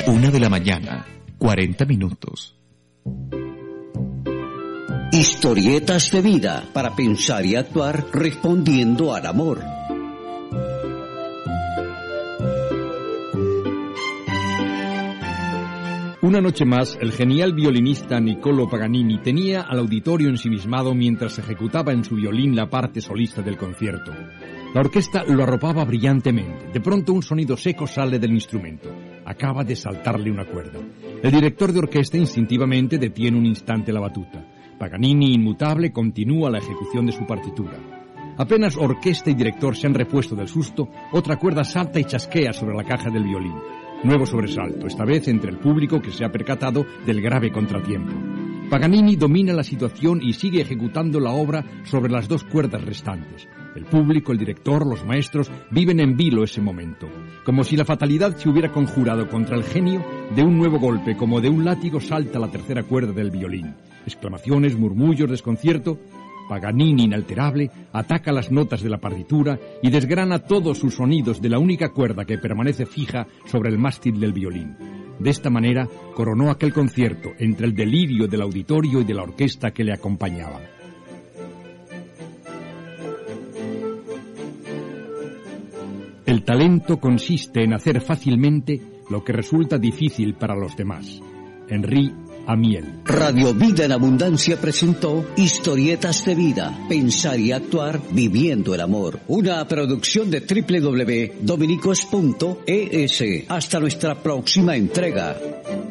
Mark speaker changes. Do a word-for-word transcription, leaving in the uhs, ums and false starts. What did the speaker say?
Speaker 1: Una de la mañana, cuarenta minutos.
Speaker 2: Historietas de vida para pensar y actuar respondiendo al amor.
Speaker 3: Una noche más, el genial violinista Niccolò Paganini tenía al auditorio ensimismado mientras ejecutaba en su violín la parte solista del concierto. La orquesta lo arropaba brillantemente. De pronto un sonido seco sale del instrumento. Acaba de saltarle una cuerda. El director de orquesta instintivamente detiene un instante la batuta. Paganini, inmutable, continúa la ejecución de su partitura. Apenas orquesta y director se han repuesto del susto, otra cuerda salta y chasquea sobre la caja del violín. Nuevo sobresalto, esta vez entre el público que se ha percatado del grave contratiempo. Paganini domina la situación y sigue ejecutando la obra sobre las dos cuerdas restantes. El público, el director, los maestros viven en vilo ese momento, como si la fatalidad se hubiera conjurado contra el genio. De un nuevo golpe, como de un látigo, salta la tercera cuerda del violín. Exclamaciones, murmullos, desconcierto. Paganini, inalterable, ataca las notas de la partitura y desgrana todos sus sonidos de la única cuerda que permanece fija sobre el mástil del violín. De esta manera coronó aquel concierto entre el delirio del auditorio y de la orquesta que le acompañaba. El talento consiste en hacer fácilmente lo que resulta difícil para los demás. Henri Amiel.
Speaker 2: Radio Vida en Abundancia presentó Historietas de Vida, pensar y actuar viviendo el amor. Una producción de doble u doble u doble u punto dominicos punto e s. Hasta nuestra próxima entrega.